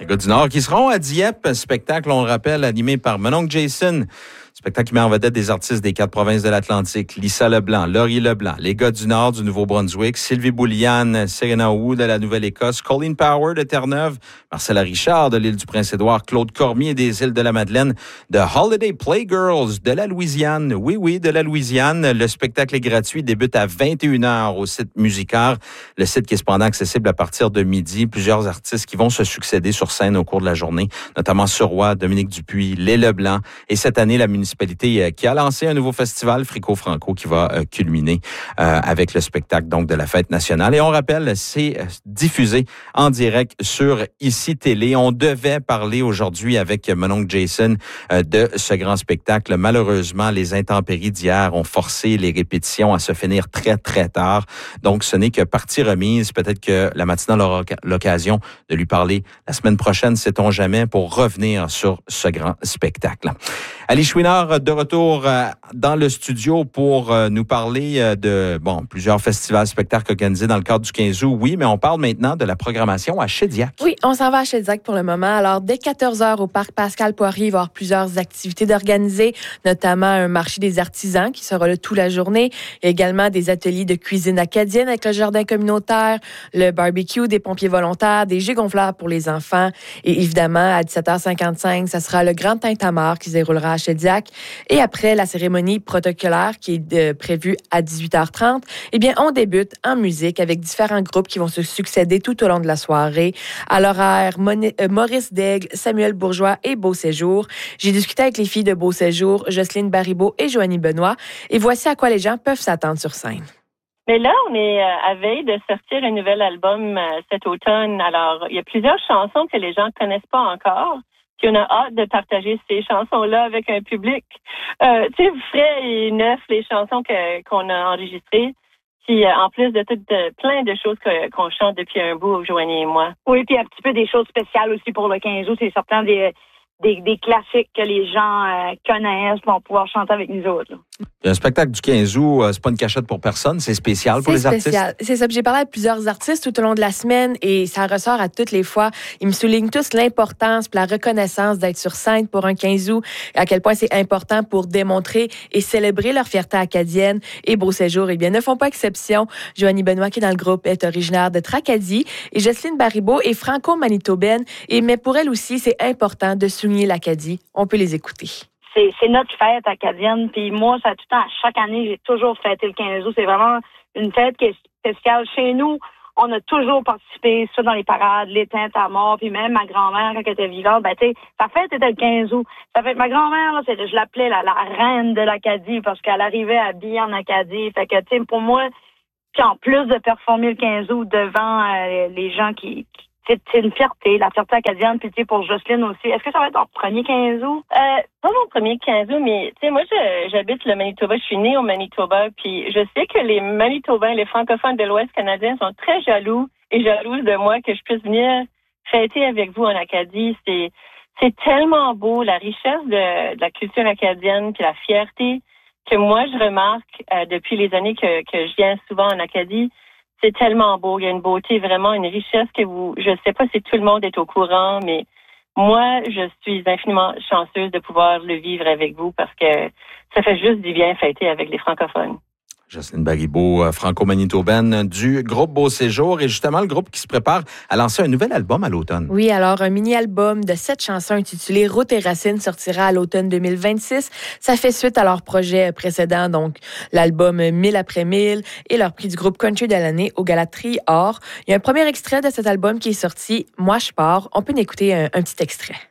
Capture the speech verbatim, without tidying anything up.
gars du Nord qui seront à Dieppe, spectacle, on le rappelle, animé par Mon oncle Jason. Spectacle qui met en vedette des artistes des quatre provinces de l'Atlantique. Lisa Leblanc, Laurie Leblanc, les gars du Nord du Nouveau-Brunswick, Sylvie Bouliane, Serena Wu de la Nouvelle-Écosse, Colleen Power de Terre-Neuve, Marcella Richard de l'île du Prince-Édouard, Claude Cormier des îles de la Madeleine, The Holiday Playgirls de la Louisiane. Oui, oui, de la Louisiane. Le spectacle est gratuit, débute à vingt et une heures au site Musicart, le site qui est cependant accessible à partir de midi. Plusieurs artistes qui vont se succéder sur scène au cours de la journée, notamment Surroy, Dominique Dupuis, Les Leblanc. Et cette année, la municipalité qui a lancé un nouveau festival, Frico Franco, qui va euh, culminer euh, avec le spectacle donc de la fête nationale. Et on rappelle, c'est euh, diffusé en direct sur Ici Télé. On devait parler aujourd'hui avec mon oncle Jason euh, de ce grand spectacle. Malheureusement, les intempéries d'hier ont forcé les répétitions à se finir très, très tard. Donc, ce n'est que partie remise. Peut-être que la matinale aura l'occasion de lui parler la semaine prochaine, sait-on jamais, pour revenir sur ce grand spectacle. Ali Chouinard, de retour dans le studio pour nous parler de bon plusieurs festivals, spectacles organisés dans le cadre du quinze août. Oui, mais on parle maintenant de la programmation à Shediac. Oui, on s'en va à Shediac pour le moment. Alors, dès quatorze heures au parc Pascal-Poirier, il va y avoir plusieurs activités d'organiser, notamment un marché des artisans qui sera là toute la journée. Il y a également des ateliers de cuisine acadienne avec le jardin communautaire, le barbecue, des pompiers volontaires, des jeux gonflables pour les enfants. Et évidemment, à dix-sept heures cinquante-cinq, ça sera le grand tintamarre qui se déroulera à Shediac. Et après la cérémonie protocolaire qui est euh, prévue à dix-huit heures trente, eh bien, on débute en musique avec différents groupes qui vont se succéder tout au long de la soirée. À l'horaire, Mon- euh, Maurice Daigle, Samuel Bourgeois et Beau Séjour. J'ai discuté avec les filles de Beau Séjour, Jocelyne Baribeau et Joanie Benoît. Et voici à quoi les gens peuvent s'attendre sur scène. Mais là, on est à veille de sortir un nouvel album euh, cet automne. Alors, il y a plusieurs chansons que les gens ne connaissent pas encore. Puis on a hâte de partager ces chansons-là avec un public. Euh, tu sais, frais et neuf, les chansons que, qu'on a enregistrées. Puis euh, en plus de toutes de, plein de choses que, qu'on chante depuis un bout, Joanie et moi. Oui, puis un petit peu des choses spéciales aussi pour le quinze août. C'est certain des, des, des classiques que les gens euh, connaissent vont pouvoir chanter avec nous autres. Là. Un spectacle du quinze août, euh, c'est pas une cachette pour personne, c'est spécial pour c'est les spécial. artistes. C'est ça. J'ai parlé à plusieurs artistes tout au long de la semaine et ça ressort à toutes les fois. Ils me soulignent tous l'importance et la reconnaissance d'être sur scène pour un quinze août, à quel point c'est important pour démontrer et célébrer leur fierté acadienne. Et Beau Séjour, eh bien, ne font pas exception. Joanie Benoît, qui est dans le groupe, est originaire de Tracadie et Jocelyne Baribeau est franco-manitobaine. Et, mais pour elle aussi, c'est important de souligner l'Acadie. On peut les écouter. C'est, c'est notre fête acadienne. Puis moi, ça tout le temps, chaque année, j'ai toujours fêté le quinze août. C'est vraiment une fête qui est spéciale. Chez nous, on a toujours participé, soit dans les parades, les tintamarres, puis même ma grand-mère, quand elle était vivante, ben, tu sais, sa fête était le quinze août. Ça fait ma grand-mère, là, c'est, je l'appelais la, la reine de l'Acadie parce qu'elle arrivait habillée en Acadie. Fait que, tu sais, pour moi, puis en plus de performer le quinze août devant euh, les gens qui, qui C'est, c'est une fierté, la fierté acadienne, puis tu sais, pour Jocelyne aussi. Est-ce que ça va être ton premier quinze août? Euh, pas mon premier quinze août, mais tu sais, moi, je, j'habite le Manitoba. Je suis née au Manitoba, puis je sais que les Manitobains, les francophones de l'Ouest canadien sont très jaloux et jalouses de moi que je puisse venir fêter avec vous en Acadie. C'est, c'est tellement beau, la richesse de, de la culture acadienne, puis la fierté que moi, je remarque euh, depuis les années que, que je viens souvent en Acadie. C'est tellement beau. Il y a une beauté, vraiment une richesse que vous... Je ne sais pas si tout le monde est au courant, mais moi, je suis infiniment chanceuse de pouvoir le vivre avec vous parce que ça fait juste du bien fêter avec les francophones. Jocelyne Baribeau, franco-manitobaine du groupe Beau Séjour et justement le groupe qui se prépare à lancer un nouvel album à l'automne. Oui, alors un mini-album de sept chansons intitulé Route et Racines sortira à l'automne deux mille vingt-six. Ça fait suite à leur projet précédent, donc l'album Mille après mille et leur prix du groupe country de l'année au Galaterie Or. Il y a un premier extrait de cet album qui est sorti, Moi je pars. On peut écouter un, un petit extrait.